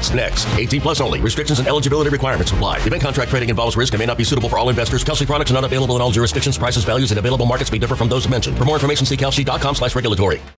products. Next, 18 plus only. Restrictions and eligibility requirements apply. Event contract trading involves risk and may not be suitable for all investors. Kalshi products are not available in all jurisdictions. Prices, values, and available markets may differ from those mentioned. For more information, see kalshi.com/regulatory.